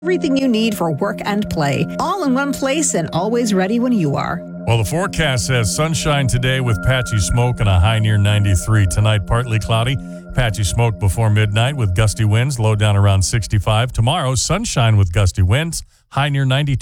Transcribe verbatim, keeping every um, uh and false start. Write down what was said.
Everything you need for work and play, all in one place and always ready when you are. Well, the forecast says sunshine today with patchy smoke and a high near ninety-three. Tonight, partly cloudy, patchy smoke before midnight with gusty winds, low down around sixty-five. Tomorrow, sunshine with gusty winds, high near ninety-two.